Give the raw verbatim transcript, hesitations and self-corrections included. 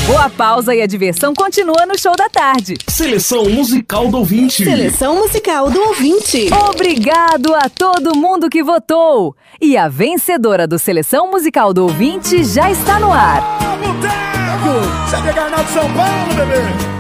Boa pausa e a diversão continua no Show da Tarde. Seleção musical do ouvinte. Seleção musical do ouvinte. Obrigado a todo mundo que votou. E a vencedora do Seleção Musical do Ouvinte já está no ar. Boteco! Você é de São Paulo, bebê!